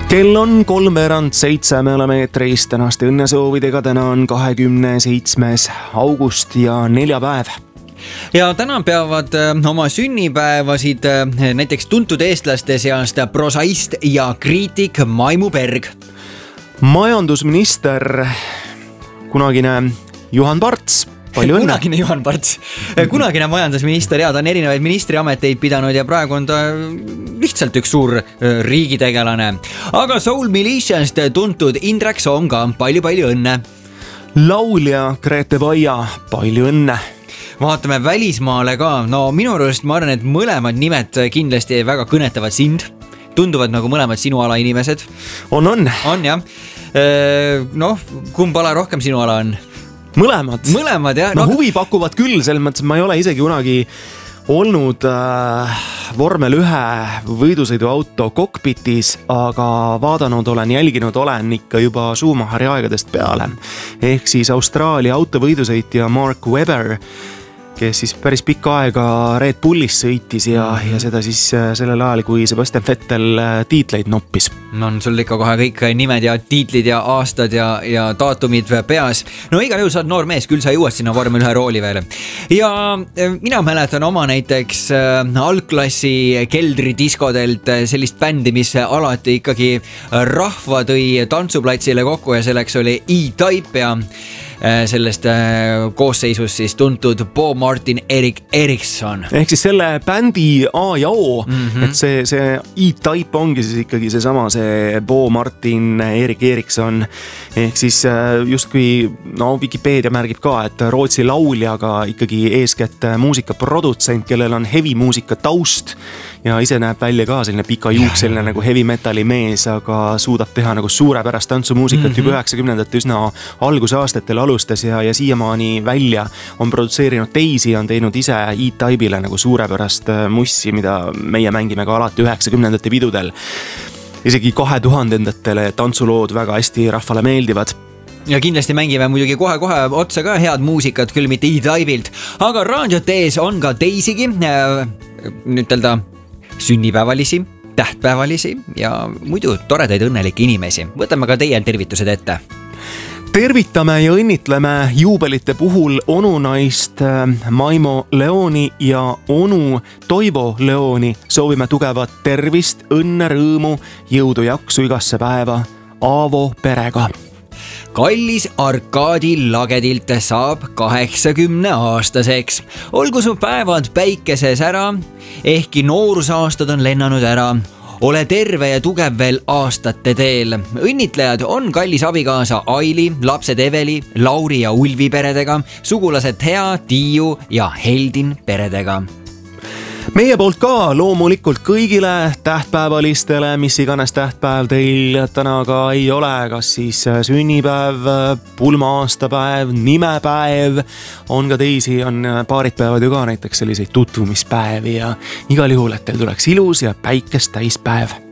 Kell on 6:03, me oleme eetris tänaste õnnesoovidega, täna on 27. august ja neljapäev. Ja täna peavad oma sünnipäevasid näiteks tuntud eestlaste seast prosaist ja kriitik Maimu Berg. Majandusminister, kunagine Juhan Parts. Kunagine Juhan Parts, kunagine majandusminister ja ta on erinevaid ministriameteid pidanud ja praegu on ta lihtsalt üks suur riigitegelane. Aga Soul Militiast tuntud Indrek Soom ka, palju õnne. Laulja Grete Baia, palju õnne. Vaatame välismaale ka, no minu arust ma arvan, et mõlemad nimed kindlasti väga kõnetavad sind. Tunduvad nagu mõlemad sinu ala inimesed. On jah. Noh, kumb ala rohkem sinu ala on? Mõlemad, jah. No huvi pakuvad küll, selles mõttes, ma ei ole isegi kunagi olnud vormel 1 võidusõiduauto kokpitis, aga vaadanud jälginud olen ikka juba Schumacheri aegadest peale. Ehk siis Austraalia autovõidusõitja Mark Webber, kes siis päris pikka aega Red Bullis sõitis ja seda siis sellel ajal, kui Sebastian Vettel tiitleid noppis. No on sul ikka kohe kõik nimed ja tiitlid ja aastad ja daatumid peas. No igal juhul sa oled noor mees, küll sa jõuad sinna vormel 1 rooli veel. Ja mina mäletan oma näiteks algklassi keldridiskodelt sellist bändi, mis alati ikkagi rahva tõi tantsuplatsile kokku ja selleks oli E-Type ja sellest koosseisus siis tuntud Bo Martin Erik Erikson. Ehk siis selle bändi A ja O, et see E-Type ongi siis ikkagi seesama see Bo Martin Erik Erikson. Ehk siis justkui, Wikipedia märgib ka, et Rootsi lauljaga ikkagi eeskätt muusikaprodutsent, kellel on heavy muusika taust ja ise näeb välja ka selline pika juukseline nagu heavy metali mees, aga suudab teha nagu suurepärast tantsumuusikat juba 90-ndate üsna algusaastatel alustas ja siiamaani välja on produtseerinud teisi, on teinud ise E-Type'ile nagu suurepärast mussi, mida meie mängime ka alati 90-ndate pidudel. Isegi 2000-ndatele tantsulood väga hästi rahvale meeldivad. Ja kindlasti mängime muidugi kohe otsa ka head muusikat, küll mitte E-Type'ilt, aga raadiot ees on ka teisigi ütelda sünnipäevalisi, tähtpäevalisi ja muidu toredaid õnnelikke inimesi. Võtame ka teie tervitused ette. Tervitame ja õnnitleme juubelite puhul onunaist Maimo Leoni ja onu Toivo Leoni. Soovime tugevat tervist, õnne, rõõmu, jõudu, jaksu igasse päeva Aavo perega. Kallis Arkadi Lagedilt saab 80-aastaseks. Olgu su päevad päikeses ära, ehkki noorusaastad on lennanud ära. Ole terve ja tugev veel aastate teel. Õnnitlejad on kallis abikaasa Aili, lapsed Eveli, Lauri ja Ulvi peredega, sugulased Thea, Tiiu ja Heldin peredega. Meie poolt ka loomulikult kõigile tähtpäevalistele, mis iganes tähtpäev teil täna ka ei ole, kas siis sünnipäev, pulma-aastapäev, nimepäev, on ka teisi, on paarid päevad ju ka näiteks selliseid tutvumispäevi ja igal juhul, et teil tuleks ilus ja päikest täis päev.